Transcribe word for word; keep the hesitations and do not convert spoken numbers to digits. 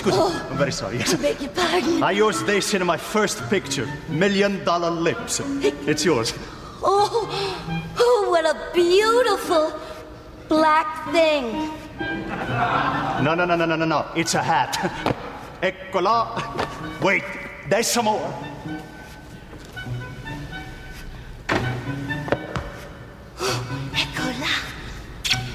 excuse me. Oh, I'm very sorry. Yes. I beg your pardon. I used this in my first picture. Million Dollar Lips. It's yours. Oh, oh, what a beautiful black thing. No, no, no, no, no, no, no. It's a hat. Eccola. Wait, there's some more.